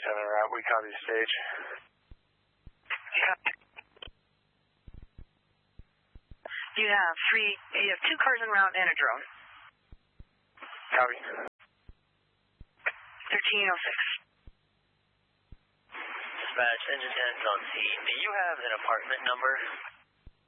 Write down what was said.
27 route. We copy the stage. Yeah. You have two cars en route and a drone. Copy. 1306. Dispatch, engine 10's on scene. Do you have an apartment number?